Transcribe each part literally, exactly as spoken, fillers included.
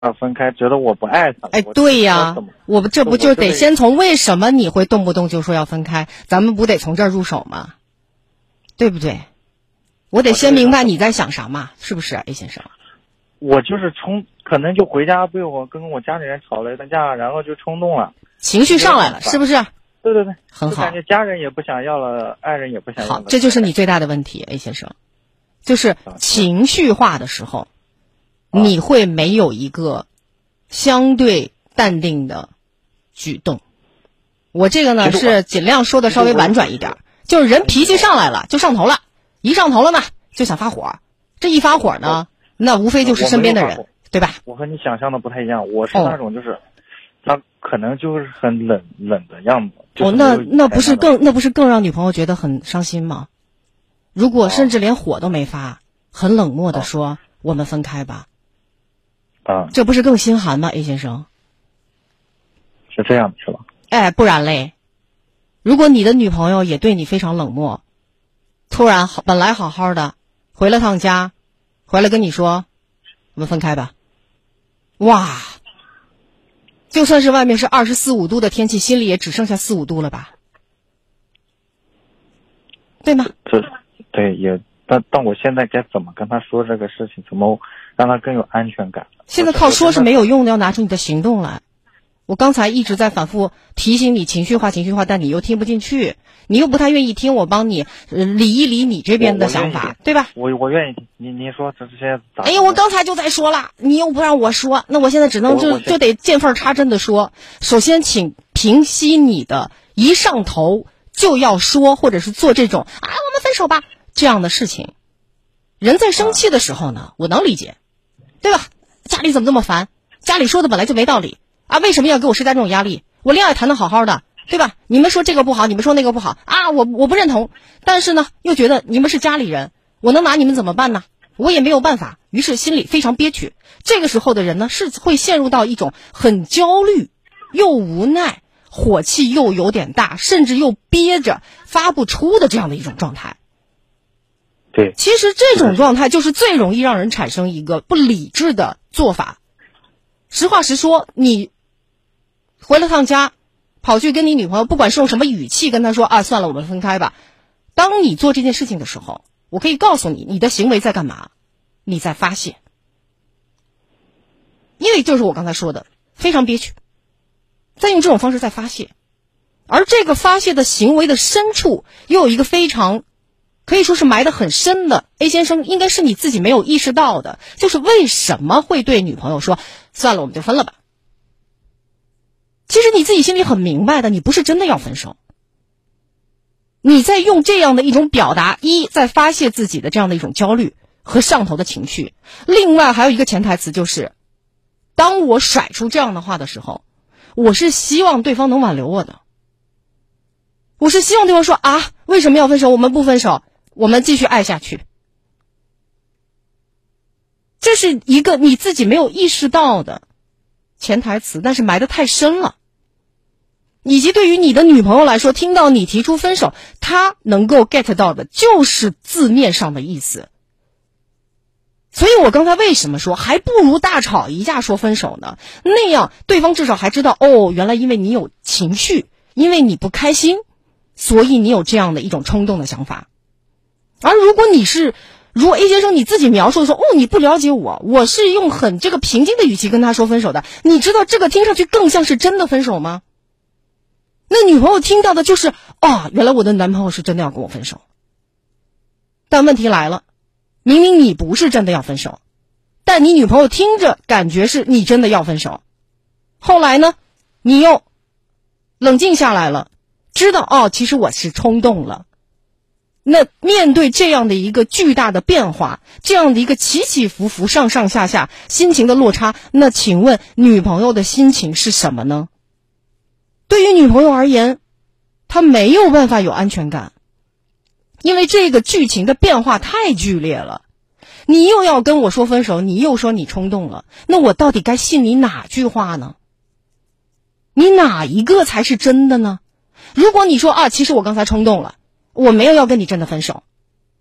分开，觉得我不爱他。 哎，对呀，我这不就得先从为什么你会动不动就说要分开，咱们不得从这儿入手吗？对不对？我得先明白你在想啥嘛，是不是啊 A 先生？ 我就是冲，可能就回家被我跟我家里人吵了一顿架，然后就冲动了， 情绪上来了，是不是？ 对对对， 很好。 感觉家人也不想要了，爱人也不想要了。 好，这就是你最大的问题 A 先生，就是情绪化的时候，啊、你会没有一个相对淡定的举动。我这个呢是尽量说的稍微婉转一点，就是人脾气上来了就上头了，一上头了呢就想发火，这一发火呢，那无非就是身边的人，对吧？ 我和你想象的不太一样，我是那种就是，哦、他可能就是很冷冷的样子。 哦，那那不是更那不是更让女朋友觉得很伤心吗？如果甚至连火都没发，很冷漠的说、哦、我们分开吧， 啊， 这不是更心寒吗 ？A 先生， 是这样的，是吧？ 哎，不然嘞，如果你的女朋友也对你非常冷漠，突然好本来好好的回了趟家，回来跟你说我们分开吧，哇！就算是外面是二十四五度的天气，心里也只剩下四五度了吧，对吗？ 这，对，也，但但我现在该怎么跟他说这个事情，怎么让他更有安全感？ 现在靠说是没有用的，要拿出你的行动来。我刚才一直在反复提醒你情绪化情绪化，但你又听不进去，你又不太愿意听我帮你、呃、理一理你这边的想法，对吧？ 我我愿意听，你你说这些咋？ 哎呀，我刚才就在说了，你又不让我说，那我现在只能就就得见缝插针的说。首先请平息你的一上头就要说或者是做这种啊我们分手吧这样的事情。人在生气的时候呢，我能理解，对吧？家里怎么这么烦，家里说的本来就没道理啊，为什么要给我施加这种压力？我恋爱谈得好好的，对吧？你们说这个不好，你们说那个不好啊，我我不认同，但是呢又觉得你们是家里人，我能拿你们怎么办呢？我也没有办法，于是心里非常憋屈。这个时候的人呢是会陷入到一种很焦虑又无奈，火气又有点大，甚至又憋着发不出的这样的一种状态。 对， 其实这种状态就是最容易让人产生一个不理智的做法。实话实说，你回了趟家，跑去跟你女朋友，不管是用什么语气跟她说啊，算了，我们分开吧。当你做这件事情的时候，我可以告诉你，你的行为在干嘛？你在发泄。因为就是我刚才说的，非常憋屈，再用这种方式在发泄。而这个发泄的行为的深处，又有一个非常可以说是埋得很深的 A 先生，应该是你自己没有意识到的，就是为什么会对女朋友说算了我们就分了吧。其实你自己心里很明白的，你不是真的要分手，你在用这样的一种表达，一在发泄自己的这样的一种焦虑和上头的情绪，另外还有一个潜台词，就是当我甩出这样的话的时候，我是希望对方能挽留我的，我是希望对方说啊，为什么要分手？我们不分手，我们继续爱下去。这是一个你自己没有意识到的潜台词，但是埋得太深了。以及对于你的女朋友来说，听到你提出分手，她能够 get 到的就是字面上的意思。所以我刚才为什么说还不如大吵一架说分手呢？那样对方至少还知道，哦，原来因为你有情绪，因为你不开心，所以你有这样的一种冲动的想法。而如果你是如果 A 先生你自己描述说，哦，你不了解我，我是用很这个平静的语气跟他说分手的，你知道这个听上去更像是真的分手吗？那女朋友听到的就是，哦，原来我的男朋友是真的要跟我分手。但问题来了，明明你不是真的要分手，但你女朋友听着感觉是你真的要分手。后来呢，你又冷静下来了，知道哦，其实我是冲动了。那面对这样的一个巨大的变化，这样的一个起起伏伏、上上下下心情的落差，那请问女朋友的心情是什么呢？对于女朋友而言，她没有办法有安全感，因为这个剧情的变化太剧烈了。你又要跟我说分手，你又说你冲动了，那我到底该信你哪句话呢？你哪一个才是真的呢？如果你说啊，其实我刚才冲动了，我没有要跟你真的分手，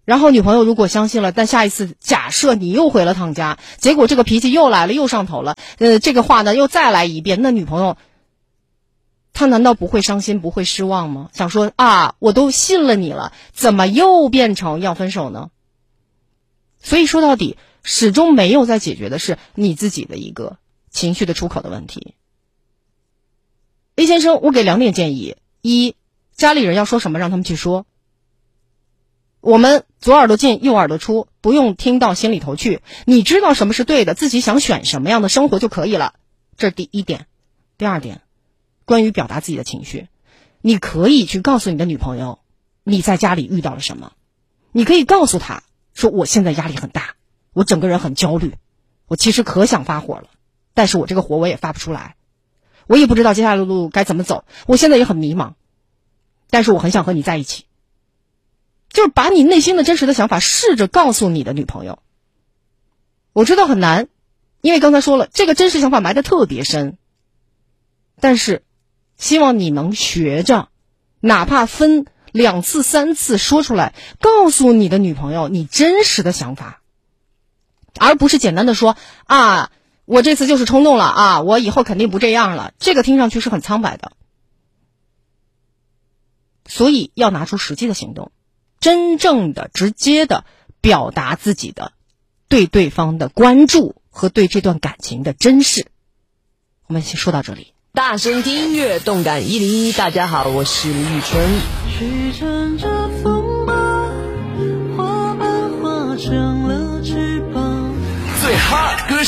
然后女朋友如果相信了，但下一次假设你又回了趟家，结果这个脾气又来了，又上头了，呃，这个话呢又再来一遍，那女朋友她难道不会伤心不会失望吗？想说啊，我都信了你了，怎么又变成要分手呢？所以说到底始终没有在解决的是你自己的一个情绪的出口的问题。A 先生，我给两点建议：一，家里人要说什么让他们去说，我们左耳朵进右耳朵出，不用听到心里头去，你知道什么是对的，自己想选什么样的生活就可以了。这是第一点。第二点，关于表达自己的情绪，你可以去告诉你的女朋友你在家里遇到了什么，你可以告诉她说，我现在压力很大，我整个人很焦虑，我其实可想发火了，但是我这个火我也发不出来，我也不知道接下来的路该怎么走，我现在也很迷茫，但是我很想和你在一起。就是把你内心的真实的想法试着告诉你的女朋友。我知道很难，因为刚才说了，这个真实想法埋得特别深，但是希望你能学着，哪怕分两次三次说出来，告诉你的女朋友你真实的想法，而不是简单的说啊，我这次就是冲动了啊，我以后肯定不这样了，这个听上去是很苍白的。所以要拿出实际的行动，真正的直接的表达自己的对对方的关注和对这段感情的珍视。我们先说到这里。 大声听音乐，动感一零一。大家好，我是李宇春。